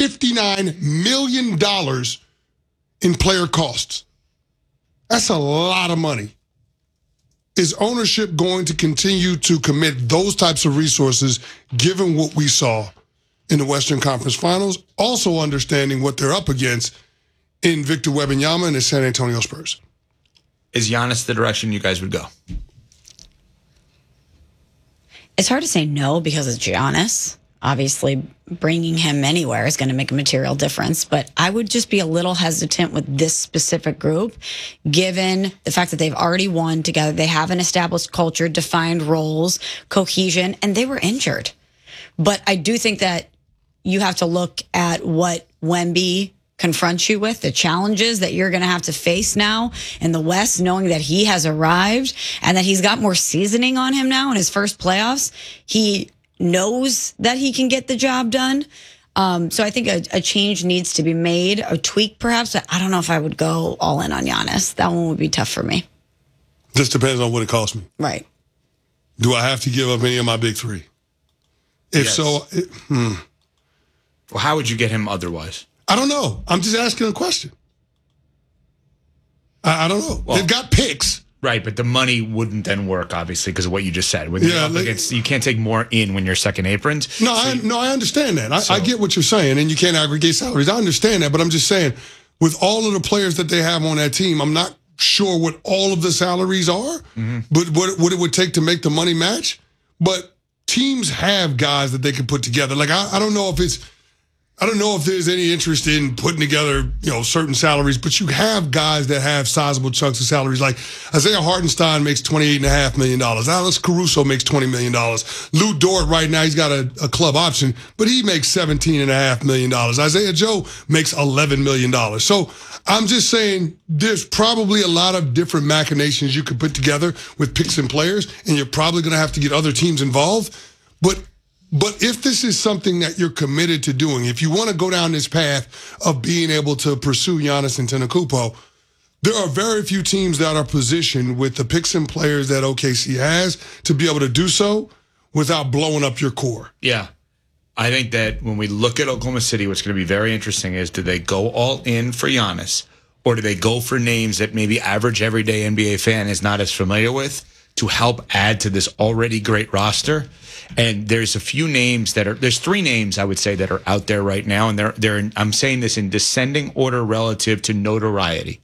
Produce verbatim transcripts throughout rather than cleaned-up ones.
fifty-nine million dollars in player costs. That's a lot of money. Is ownership going to continue to commit those types of resources given what we saw in the Western Conference Finals, also understanding what they're up against in Victor Wembanyama and the San Antonio Spurs? Is Giannis the direction you guys would go? It's hard to say no because it's Giannis. Obviously, bringing him anywhere is going to make a material difference. But I would just be a little hesitant with this specific group, given the fact that they've already won together. They have an established culture, defined roles, cohesion, and they were injured. But I do think that you have to look at what Wemby confronts you with, the challenges that you're going to have to face now in the West, knowing that he has arrived and that he's got more seasoning on him now in his first playoffs. He knows that he can get the job done. Um, so I think a, a change needs to be made, a tweak perhaps, but I don't know if I would go all in on Giannis. That one would be tough for me. Just depends on what it costs me. Right. Do I have to give up any of my big three? If Yes. so, it, hmm. Well, how would you get him otherwise? I don't know. I'm just asking a question. I, I don't know. Well, They've got picks. Right, but the money wouldn't then work, obviously, because of what you just said. When you're Yeah, up like- against, you can't take more in when you're second aprons. No, So I you- no, I understand that. I, So- I get what you're saying, and you can't aggregate salaries. I understand that, but I'm just saying, with all of the players that they have on that team, I'm not sure what all of the salaries are, Mm-hmm. but what what it would take to make the money match. But teams have guys that they can put together. Like I, I don't know if it's. I don't know if there's any interest in putting together, you know, certain salaries, but you have guys that have sizable chunks of salaries. Like Isaiah Hartenstein makes twenty-eight point five million dollars. Alex Caruso makes twenty million dollars. Lou Dort right now, he's got a, a club option, but he makes seventeen point five million dollars. Isaiah Joe makes eleven million dollars. So I'm just saying there's probably a lot of different machinations you could put together with picks and players, and you're probably going to have to get other teams involved. But But if this is something that you're committed to doing, if you want to go down this path of being able to pursue Giannis Antetokounmpo, there are very few teams that are positioned with the picks and players that O K C has to be able to do so without blowing up your core. Yeah. I think that when we look at Oklahoma City, what's going to be very interesting is, do they go all in for Giannis, or do they go for names that maybe average everyday N B A fan is not as familiar with to help add to this already great roster? And there's a few names that are, there's three names I would say that are out there right now, and they're they're in, I'm saying this in descending order relative to notoriety.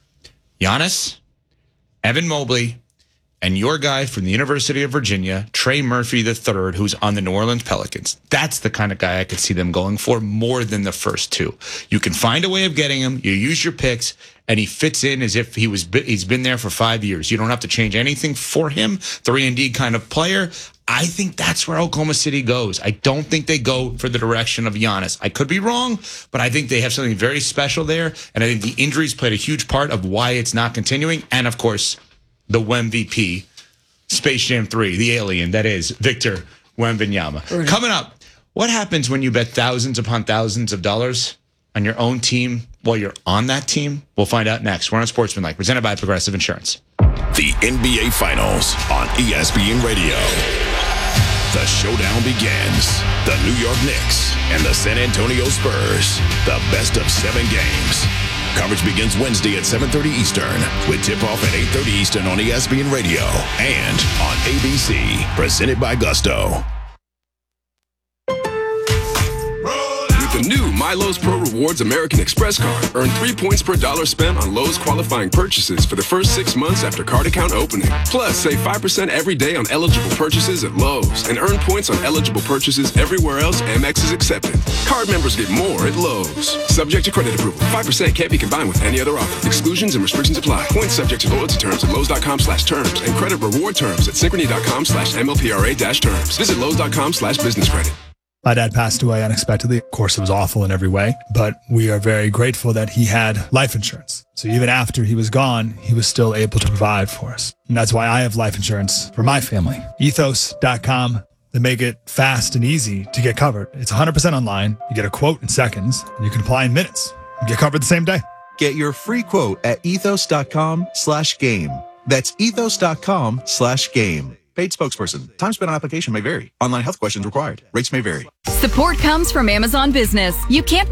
Giannis, Evan Mobley, and your guy from the University of Virginia, Trey Murphy the third, who's on the New Orleans Pelicans. That's the kind of guy I could see them going for more than the first two. You can find a way of getting him. You use your picks, and he fits in as if he was he's been there for five years. You don't have to change anything for him. three and D kind of player. I think that's where Oklahoma City goes. I don't think they go for the direction of Giannis. I could be wrong, but I think they have something very special there, and I think the injuries played a huge part of why it's not continuing. And, of course, the W E M V P, Space Jam three, the alien, that is Victor Wembanyama. Right. Coming up, what happens when you bet thousands upon thousands of dollars on your own team while you're on that team? We'll find out next. We're on Sportsmanlike, presented by Progressive Insurance. The N B A Finals on E S P N Radio. The showdown begins. The New York Knicks and the San Antonio Spurs. The best of seven games. Coverage begins Wednesday at seven thirty Eastern with tip-off at eight thirty Eastern on E S P N Radio and on A B C. Presented by Gusto. The new MyLowe's Pro Rewards American Express card. Earn three points per dollar spent on Lowe's qualifying purchases for the first six months after card account opening. Plus, save five percent every day on eligible purchases at Lowe's and earn points on eligible purchases everywhere else Amex is accepted. Card members get more at Lowe's. Subject to credit approval. five percent can't be combined with any other offer. Exclusions and restrictions apply. Points subject to loyalty terms at Lowe's.com slash terms and credit reward terms at Synchrony.com slash MLPRA dash terms. Visit Lowe's.com slash business credit. My dad passed away unexpectedly. Of course, it was awful in every way, but we are very grateful that he had life insurance. So even after he was gone, he was still able to provide for us. And that's why I have life insurance for my family. Ethos dot com. They make it fast and easy to get covered. It's one hundred percent online. You get a quote in seconds, and you can apply in minutes. You get covered the same day. Get your free quote at ethos.com slash game. That's ethos.com slash game. Paid spokesperson. Time spent on application may vary. Online health questions required. Rates may vary. Support comes from Amazon Business. You can't